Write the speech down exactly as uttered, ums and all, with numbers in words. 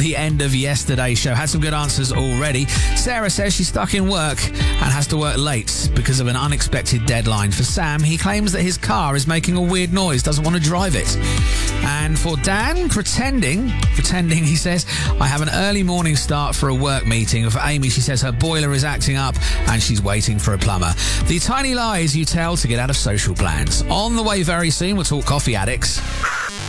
the end of yesterday's show. Had some good answers already. Sarah says she's stuck in work and has to work late because of an unexpected deadline. For Sam, he claims that his car is making a weird noise, doesn't want to drive it. And for Dan, pretending, pretending, he says, I have an early morning start for a work meeting. For Amy, she says her boiler is acting up and she's waiting for a plumber. The tiny lies you tell to get out of social plans. On the way very soon, we'll talk coffee addicts.